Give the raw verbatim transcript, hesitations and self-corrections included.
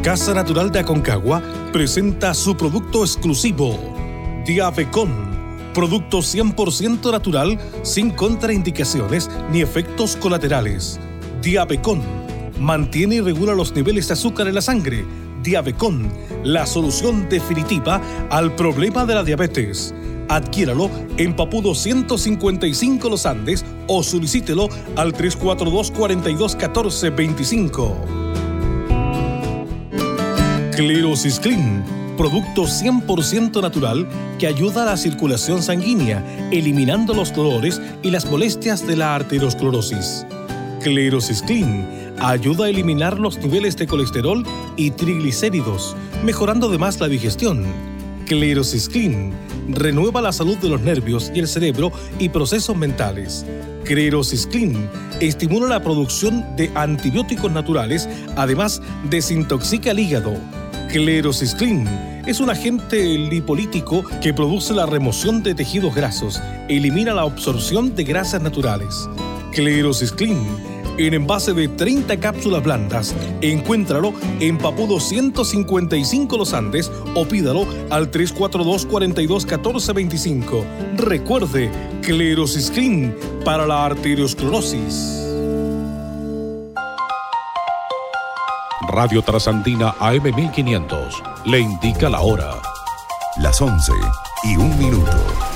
Casa Natural de Aconcagua presenta su producto exclusivo, Diabecon, producto cien por ciento natural, sin contraindicaciones ni efectos colaterales. Diabecon mantiene y regula los niveles de azúcar en la sangre. Diabecon, la solución definitiva al problema de la diabetes. Adquiéralo en Papudo ciento cincuenta y cinco Los Andes o solicítelo al tres cuatro dos, cuatro dos, uno cuatro dos cinco. Clerosis Clean, producto cien por ciento natural que ayuda a la circulación sanguínea, eliminando los dolores y las molestias de la arteriosclerosis. Clerosis Clean ayuda a eliminar los niveles de colesterol y triglicéridos, mejorando además la digestión. Clerosis Clean renueva la salud de los nervios y el cerebro y procesos mentales. Clerosis Clean estimula la producción de antibióticos naturales, además desintoxica el hígado. Clerosis Clean es un agente lipolítico que produce la remoción de tejidos grasos, elimina la absorción de grasas naturales. Clerosis Clean, en envase de treinta cápsulas blandas. Encuéntralo en Papudo ciento cincuenta y cinco Los Andes o pídalo al tres cuatro dos, cuatro dos, uno cuatro dos cinco. Recuerde, Clerosis Clean para la arteriosclerosis. Radio Trasandina A M mil quinientos le indica la hora. Las once y un minuto.